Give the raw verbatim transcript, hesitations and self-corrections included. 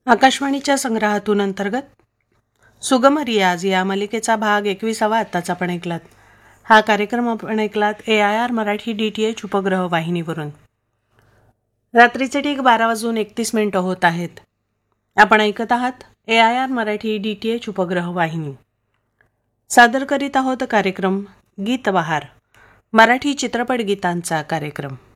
आकाशवाणीच्या संग्रहातून अंतर्गत सुगम रियाज या मालिकेचा भाग एकविसावा आत्ताच आपण ऐकलात. हा कार्यक्रम आपण ऐकलात ए I R Marathi D T H उपग्रह वाहिनीवरून. रात्रीचे ठीक बारा वाजून एकतीस मिनिटं होत आहेत. आपण ऐकत आहात ए I R Marathi D T H उपग्रह वाहिनी. सादर करीत आहोत कार्यक्रम गीतबहार, मराठी चित्रपट गीतांचा कार्यक्रम.